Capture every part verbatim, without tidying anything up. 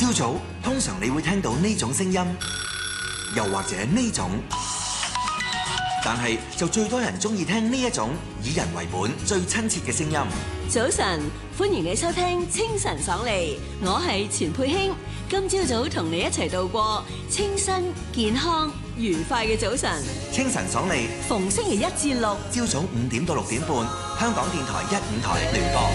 朝早通常你會聽到呢種聲音，又或者呢種，但係就最多人中意聽呢一種以人為本、最親切嘅聲音。 早晨，歡迎你收聽清晨爽利，我係錢佩卿。今朝早同你一齊度過清新、健康、愉快嘅早晨。 清晨爽利， 逢星期一至六朝早五點到六點半，香港電台一五台聯播。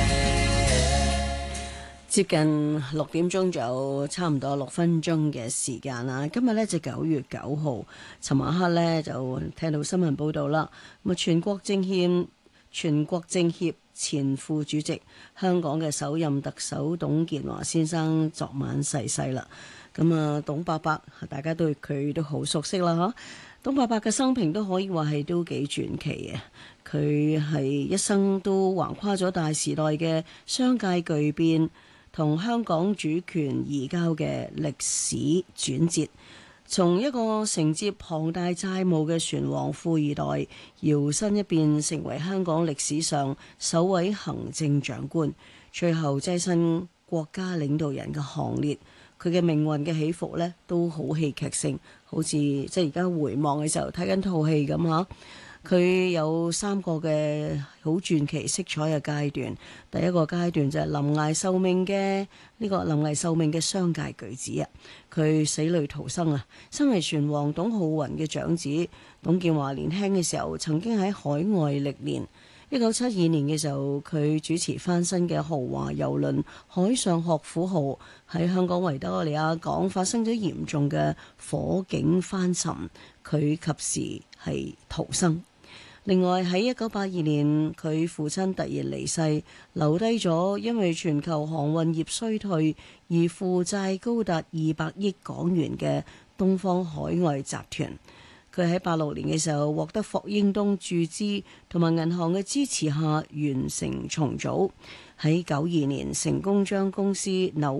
接近六點鐘就差唔多六分鐘嘅時間啦。今日呢就九月九號，尋晚黑呢就聽到新聞報道啦。咁啊，全國政協全國政協前副主席、香港嘅首任特首董建華先生昨晚逝世啦。咁啊，董伯伯大家對佢都好熟悉啦，嗬。董伯伯嘅生平都可以話係都幾傳奇嘅。佢係一生都橫跨咗大時代嘅商界巨變同香港主權移交嘅歷史轉折，從一個承接龐大債務嘅船王富二代，搖身一變成為香港歷史上首位行政長官，最後躋身國家領導人嘅行列。佢嘅命運嘅起伏呢都好戲劇性，好似即係而家回望嘅時候睇緊套戲咁嚇。佢有三個嘅好傳奇色彩嘅階段。第一個階段就係臨危受命嘅呢個臨危受命嘅商界巨子啊！佢死裏逃生啊！身為船王董浩雲嘅長子董建華年輕嘅時候曾經喺海外歷練。一九七二年嘅時候，佢主持翻新嘅豪華郵輪海上學府號喺香港維多利亞港發生咗嚴重嘅火警翻沉，佢及時係逃生。另外喺一九八二年，佢父親突然離世，留低咗因為全球航運業衰退而負債高達二百億港元嘅東方海外集團。佢喺八六年嘅時候獲得霍英東注資同埋銀行嘅支持下完成重組，喺九二年成功將公司扭